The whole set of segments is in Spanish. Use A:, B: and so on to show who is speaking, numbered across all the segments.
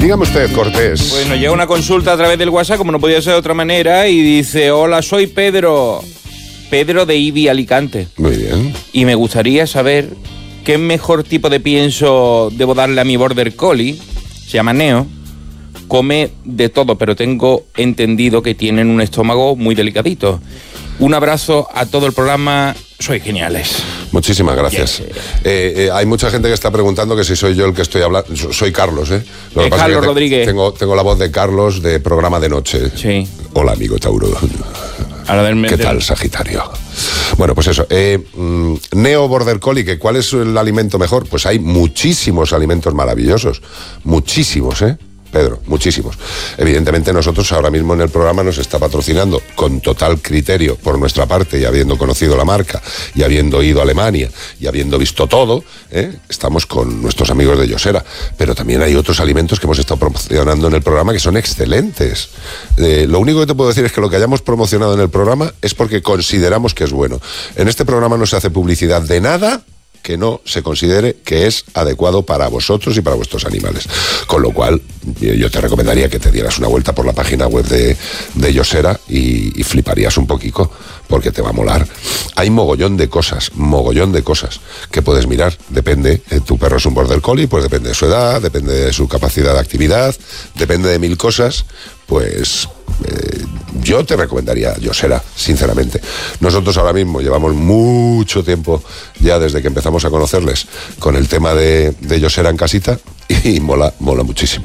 A: Dígame usted, Cortés.
B: Pues nos llega una consulta a través del WhatsApp, como no podía ser de otra manera, y dice: hola, soy Pedro de Ibi, Alicante.
A: Muy bien.
B: Y me gustaría saber qué mejor tipo de pienso debo darle a mi Border Collie. Se llama Neo. Come de todo, pero tengo entendido que tienen un estómago muy delicadito. Un abrazo a todo el programa. Sois geniales.
A: Muchísimas gracias. Hay mucha gente que está preguntando que si soy yo el que estoy hablando. Soy Carlos, ¿eh? Lo que pasa
B: Carlos
A: es que
B: Rodríguez.
A: Tengo la voz de Carlos de programa de noche.
B: Sí.
A: Hola, amigo Tauro. ¿Qué tal, Sagitario? Bueno, pues eso. Neo Border Collie, que ¿cuál es el alimento mejor? Pues hay muchísimos alimentos maravillosos. Muchísimos, ¿eh? Pedro, muchísimos. Evidentemente nosotros ahora mismo en el programa nos está patrocinando con total criterio por nuestra parte, y habiendo conocido la marca y habiendo ido a Alemania y habiendo visto todo, estamos con nuestros amigos de Yosera, pero también hay otros alimentos que hemos estado promocionando en el programa que son excelentes. Lo único que te puedo decir es que lo que hayamos promocionado en el programa es porque consideramos que es bueno. En este programa no se hace publicidad de nada que no se considere que es adecuado para vosotros y para vuestros animales. Con lo cual, yo te recomendaría que te dieras una vuelta por la página web de Yosera y fliparías un poquito, porque te va a molar. Hay mogollón de cosas que puedes mirar. Depende, tu perro es un Border Collie, pues depende de su edad, depende de su capacidad de actividad, depende de mil cosas, pues yo te recomendaría Yosera, sinceramente. Nosotros ahora mismo llevamos mucho tiempo, ya desde que empezamos a conocerles, con el tema de Yosera en casita, y mola muchísimo.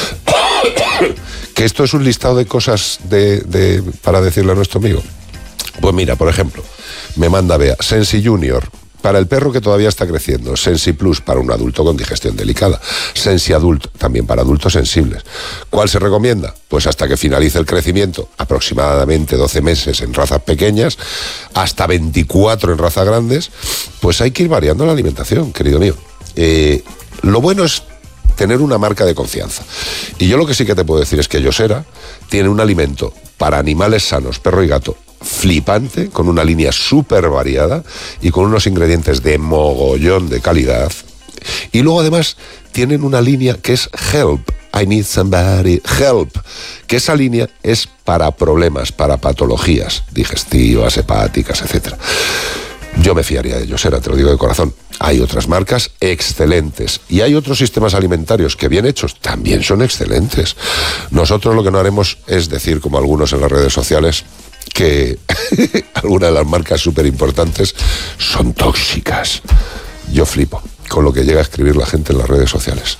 A: Que esto es un listado de cosas para decirle a nuestro amigo. Pues mira, por ejemplo, me manda Bea, Sensi Junior, para el perro que todavía está creciendo, Sensi Plus para un adulto con digestión delicada, Sensi Adult también para adultos sensibles. ¿Cuál se recomienda? Pues hasta que finalice el crecimiento, aproximadamente 12 meses en razas pequeñas, hasta 24 en razas grandes. Pues hay que ir variando la alimentación, querido mío. Lo bueno es tener una marca de confianza. Y yo lo que sí que te puedo decir es que Yosera tiene un alimento para animales sanos, perro y gato, flipante, con una línea súper variada y con unos ingredientes de mogollón de calidad. Y luego además tienen una línea que es Help, I need somebody, help, que esa línea es para problemas, para patologías digestivas, hepáticas, etcétera. Yo me fiaría de Yosera, te lo digo de corazón. Hay otras marcas excelentes y hay otros sistemas alimentarios que bien hechos también son excelentes. Nosotros lo que no haremos es decir, como algunos en las redes sociales, que algunas de las marcas súper importantes son tóxicas. Yo flipo con lo que llega a escribir la gente en las redes sociales.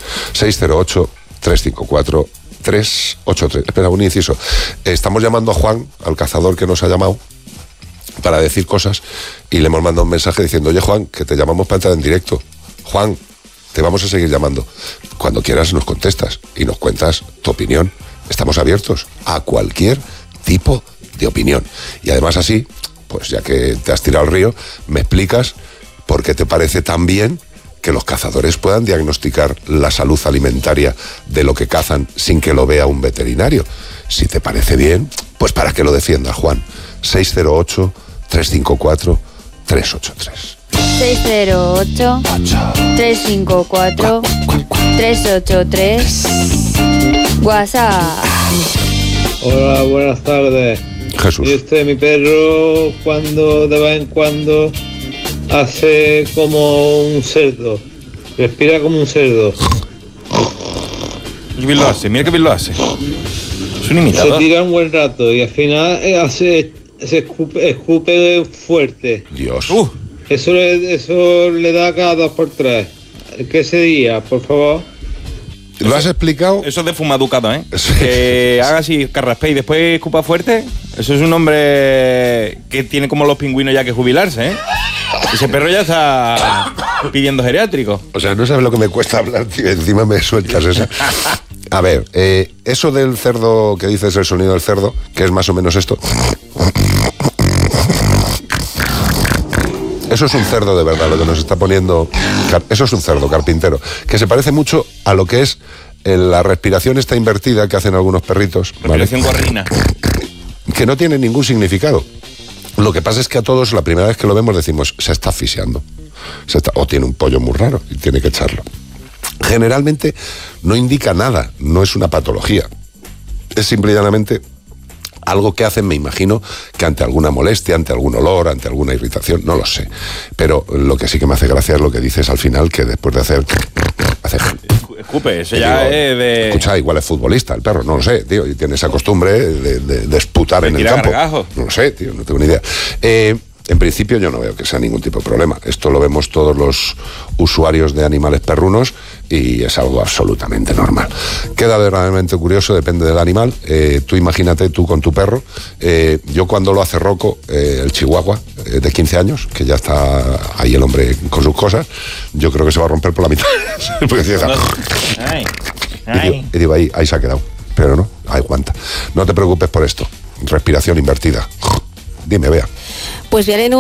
A: 608-354-383. Espera, un inciso. Estamos llamando a Juan, al cazador que nos ha llamado, para decir cosas, y le hemos mandado un mensaje diciendo: oye, Juan, que te llamamos para entrar en directo. Juan, te vamos a seguir llamando. Cuando quieras nos contestas y nos cuentas tu opinión. Estamos abiertos a cualquier tipo de opinión. Y además así, pues ya que te has tirado al río, me explicas por qué te parece tan bien que los cazadores puedan diagnosticar la salud alimentaria de lo que cazan sin que lo vea un veterinario. Si te parece bien, pues para que lo defiendas, Juan. 608-354-383.
C: 608-354-383. WhatsApp.
D: Hola, buenas tardes.
A: Jesús.
D: Y mi perro, cuando de vez en cuando hace como un cerdo, respira como un cerdo.
B: Qué bien lo hace, mira qué bien lo hace. Es un imitador.
D: Se tira un buen rato y al final se escupe fuerte.
A: Dios.
D: Eso le da cada 2x3. ¿Qué sería, por favor?
A: ¿Lo has explicado?
B: Eso es de fumaducado, ¿eh?
A: Sí.
B: Que haga así, carraspé y después escupa fuerte. Eso es un hombre que tiene como los pingüinos ya que jubilarse, ¿eh? Ese perro ya está pidiendo geriátrico.
A: O sea, no sabes lo que me cuesta hablar, tío. Encima me sueltas esa. A ver, eso del cerdo que dices, el sonido del cerdo, que es más o menos esto. Eso es un cerdo de verdad, lo que nos está poniendo. Eso es un cerdo carpintero, que se parece mucho a lo que es la respiración esta invertida que hacen algunos perritos.
B: Respiración guarrina.
A: Que no tiene ningún significado. Lo que pasa es que a todos, la primera vez que lo vemos, decimos, se está asfixiando. O tiene un pollo muy raro y tiene que echarlo. generalmente no indica nada, no es una patología. Es simplemente algo que hacen, me imagino, que ante alguna molestia, ante algún olor, ante alguna irritación, no lo sé. Pero lo que sí que me hace gracia es lo que dices al final, que después de hacer...
B: Escupe, eso ya digo, es de...
A: Escucha, igual es futbolista el perro, no lo sé, tío, y tiene esa costumbre de esputar en el campo.
B: Gargajo.
A: No lo sé, tío, no tengo ni idea. En principio yo no veo que sea ningún tipo de problema. Esto lo vemos todos los usuarios de animales perrunos y es algo absolutamente normal. Queda verdaderamente curioso, depende del animal. Tú imagínate, tú con tu perro. Yo cuando lo hace Rocco, el chihuahua, de 15 años, que ya está ahí el hombre con sus cosas, yo creo que se va a romper por la mitad. Porque y digo, ahí se ha quedado. Pero no, aguanta. No te preocupes por esto. Respiración invertida. Dime, Bea.
C: Pues voy a leer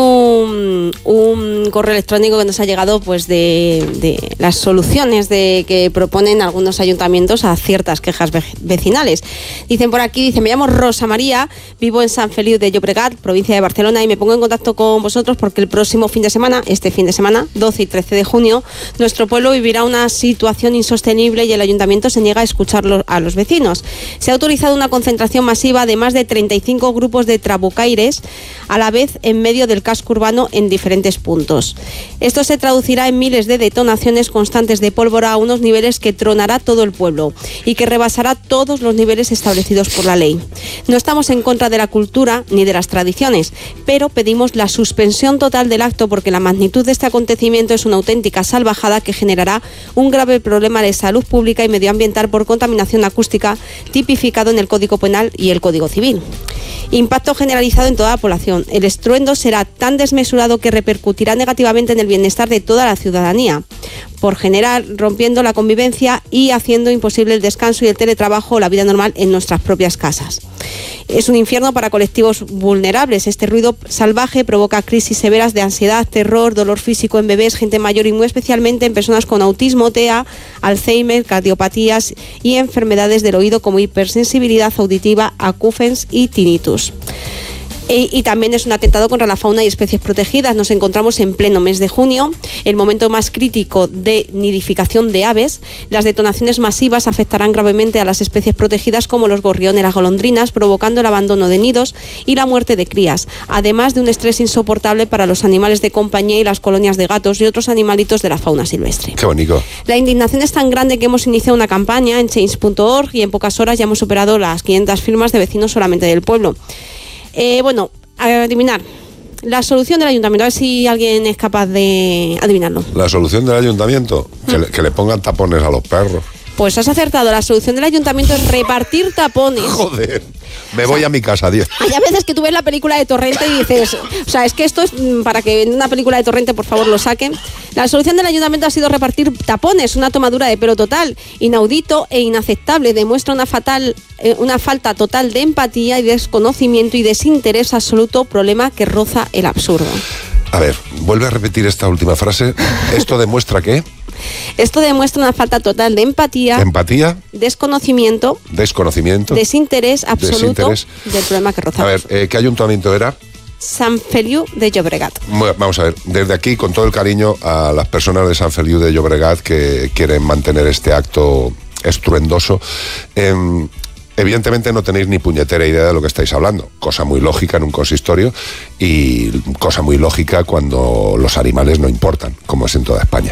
C: un correo electrónico que nos ha llegado pues de las soluciones que proponen algunos ayuntamientos a ciertas quejas vecinales. Dicen por aquí, me llamo Rosa María, vivo en Sant Feliu de Llobregat, provincia de Barcelona, y me pongo en contacto con vosotros porque el próximo fin de semana, 12 y 13 de junio, nuestro pueblo vivirá una situación insostenible y el ayuntamiento se niega a escucharlo a los vecinos. Se ha autorizado una concentración masiva de más de 35 grupos de trabucaires a la vez en medio del casco urbano en diferentes puntos. Esto se traducirá en miles de detonaciones constantes de pólvora a unos niveles que tronará todo el pueblo y que rebasará todos los niveles establecidos por la ley. No estamos en contra de la cultura ni de las tradiciones, pero pedimos la suspensión total del acto porque la magnitud de este acontecimiento es una auténtica salvajada que generará un grave problema de salud pública y medioambiental por contaminación acústica tipificado en el Código Penal y el Código Civil. Impacto generalizado en toda la población. El estruendo será tan desmesurado que repercutirá negativamente en el bienestar de toda la ciudadanía, por generar, rompiendo la convivencia y haciendo imposible el descanso y el teletrabajo o la vida normal en nuestras propias casas. Es un infierno para colectivos vulnerables. Este ruido salvaje provoca crisis severas de ansiedad, terror, dolor físico en bebés, gente mayor y muy especialmente en personas con autismo, TEA, Alzheimer, cardiopatías y enfermedades del oído como hipersensibilidad auditiva, acúfens y tinnitus. Y también es un atentado contra la fauna y especies protegidas. Nos encontramos en pleno mes de junio, el momento más crítico de nidificación de aves. Las detonaciones masivas afectarán gravemente a las especies protegidas como los gorriones, las golondrinas, provocando el abandono de nidos y la muerte de crías, además de un estrés insoportable para los animales de compañía y las colonias de gatos y otros animalitos de la fauna silvestre.
A: Qué bonito.
C: La indignación es tan grande que hemos iniciado una campaña en change.org y en pocas horas ya hemos superado las 500 firmas de vecinos solamente del pueblo. Adivinar. La solución del ayuntamiento, a ver si alguien es capaz de adivinarlo.
A: La solución del ayuntamiento, que le pongan tapones a los perros.
C: Pues has acertado, la solución del ayuntamiento es repartir tapones.
A: Joder, me voy a mi casa, 10.
C: Hay a veces que tú ves la película de Torrente y dices, o sea, es que esto es para que en una película de Torrente por favor lo saquen. La solución del ayuntamiento ha sido repartir tapones, una tomadura de pelo total, inaudito e inaceptable, demuestra una falta total de empatía y desconocimiento y desinterés absoluto, problema que roza el absurdo.
A: A ver, vuelve a repetir esta última frase. ¿Esto demuestra qué?
C: Esto demuestra una falta total de empatía.
A: ¿Empatía?
C: Desconocimiento. Desinterés absoluto del problema que roza.
A: A ver, ¿qué ayuntamiento era?
C: Sant Feliu de Llobregat.
A: Vamos a ver, desde aquí, con todo el cariño a las personas de Sant Feliu de Llobregat que quieren mantener este acto estruendoso. Evidentemente no tenéis ni puñetera idea de lo que estáis hablando, cosa muy lógica en un consistorio y cosa muy lógica cuando los animales no importan, como es en toda España.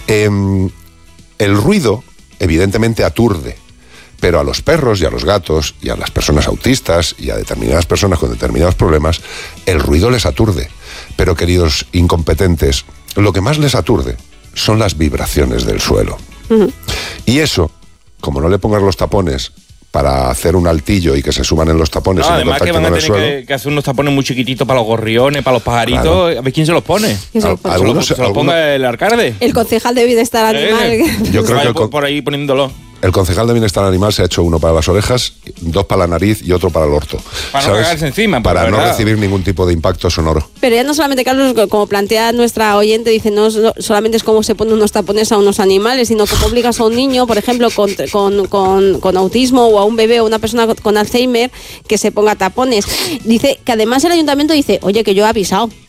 A: El ruido evidentemente aturde, pero a los perros y a los gatos y a las personas autistas y a determinadas personas con determinados problemas, el ruido les aturde. Pero, queridos incompetentes, lo que más les aturde son las vibraciones del suelo. Uh-huh. Y eso, como no le pongas los tapones para hacer un altillo y que se suban en los tapones.
B: No, además que van a tener que hacer unos tapones muy chiquititos para los gorriones, para los pajaritos. Claro. A ver quién se los pone. Se los ponga el alcalde.
C: El concejal de bienestar animal.
A: Yo creo que
B: por ahí poniéndolo.
A: El concejal de bienestar animal se ha hecho uno para las orejas, 2 para la nariz y otro para el orto.
B: Para no cagarse encima.
A: Para no recibir ningún tipo de impacto sonoro.
C: Pero ya no solamente, Carlos, como plantea nuestra oyente, dice, no solamente es cómo se ponen unos tapones a unos animales, sino cómo obligas a un niño, por ejemplo, con autismo o a un bebé o una persona con Alzheimer que se ponga tapones. Dice que además el ayuntamiento dice, oye, que yo he avisado.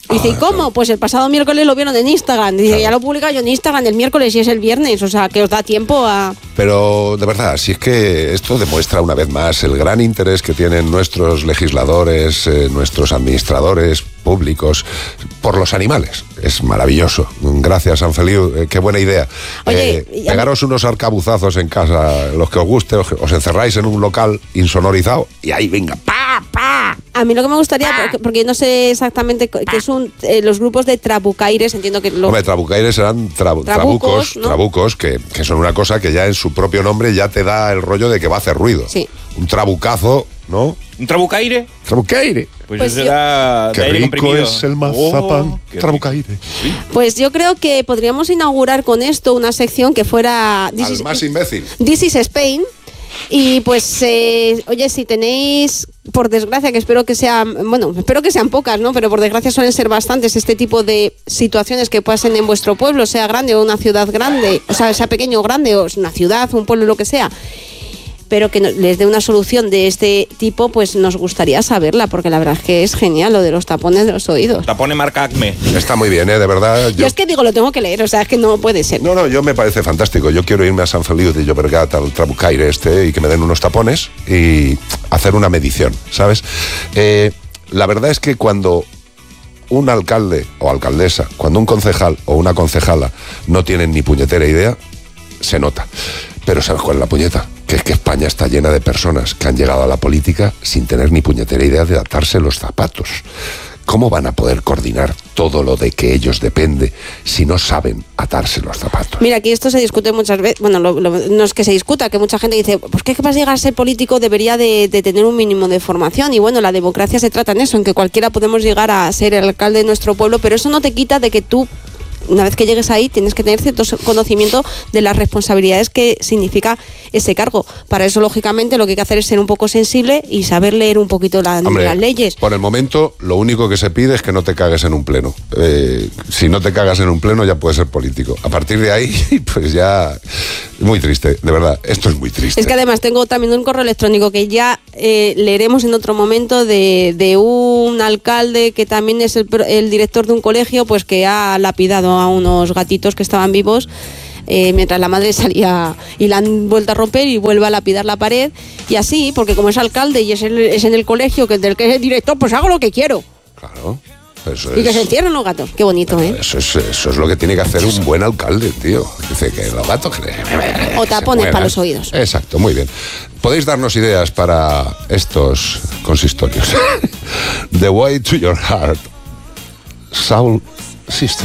C: Dice, ¿y cómo? Pues el pasado miércoles lo vieron en Instagram. Dice, claro, ya lo publica yo en Instagram el miércoles y es el viernes. O sea, que os da tiempo a...
A: Pero, de verdad, si es que esto demuestra una vez más el gran interés que tienen nuestros legisladores, nuestros administradores públicos por los animales. Es maravilloso. Gracias, San Feliu. Qué buena idea.
C: Oye,
A: pegaros unos arcabuzazos en casa, los que os guste, os encerráis en un local insonorizado y ahí venga, ¡pa, pa!
C: A mí lo que me gustaría, porque no sé exactamente qué son los grupos de trabucaires, entiendo que...
A: Hombre, trabucaires serán trabucos, ¿no? Trabucos, que son una cosa que ya en su propio nombre ya te da el rollo de que va a hacer ruido.
C: Sí.
A: Un trabucazo, ¿no?
B: ¿Un trabucaire?
A: Trabucaire.
B: Pues será
A: qué
B: de aire
A: rico
B: comprimido.
A: Es el mazapán. Trabucaire.
C: Pues yo creo que podríamos inaugurar con esto una sección que fuera...
A: Al más imbécil.
C: This is Spain. Y pues, oye, si tenéis, por desgracia, que espero que sean pocas, ¿no? Pero por desgracia suelen ser bastantes este tipo de situaciones que pasen en vuestro pueblo, sea grande o una ciudad grande, o sea pequeño o grande, o una ciudad, un pueblo, lo que sea, pero que les dé una solución de este tipo, pues nos gustaría saberla, porque la verdad es que es genial lo de los tapones de los oídos.
B: Tapones marca Acme.
A: Está muy bien, de verdad.
C: Yo es que digo, lo tengo que leer, o sea, es que no puede ser.
A: No, yo me parece fantástico. Yo quiero irme a San Feliu de Llobregat al Trabucaire y que me den unos tapones y hacer una medición, ¿sabes? La verdad es que cuando un alcalde o alcaldesa, cuando un concejal o una concejala no tienen ni puñetera idea, se nota. Pero ¿sabes cuál es la puñeta? Que es que España está llena de personas que han llegado a la política sin tener ni puñetera idea de atarse los zapatos. ¿Cómo van a poder coordinar todo lo de que ellos depende si no saben atarse los zapatos?
C: Mira, aquí esto se discute muchas veces, bueno, no es que se discuta, que mucha gente dice, pues que para llegar a ser político debería de tener un mínimo de formación, y bueno, la democracia se trata en eso, en que cualquiera podemos llegar a ser el alcalde de nuestro pueblo, pero eso no te quita de que tú, una vez que llegues ahí, tienes que tener cierto conocimiento de las responsabilidades que significa ese cargo. Para eso, lógicamente, lo que hay que hacer es ser un poco sensible y saber leer un poquito las leyes.
A: Por el momento, lo único que se pide es que no te cagues en un pleno. Si no te cagas en un pleno, ya puedes ser político. A partir de ahí, pues ya... Muy triste, de verdad. Esto es muy triste.
C: Es que además tengo también un correo electrónico que ya leeremos en otro momento de un alcalde que también es el director de un colegio, pues que ha lapidado a unos gatitos que estaban vivos mientras la madre salía, y la han vuelto a romper y vuelve a lapidar la pared, y así, porque como es alcalde y es en el colegio del que es el director, pues hago lo que quiero.
A: Claro.
C: Y que se entierren los gatos. Qué bonito, ¿eh?
A: Eso es lo que tiene que hacer un buen alcalde, tío. Dice que los gatos...
C: O tapones para los oídos.
A: Exacto, muy bien. Podéis darnos ideas para estos consistorios. The Way to Your Heart. Soul System.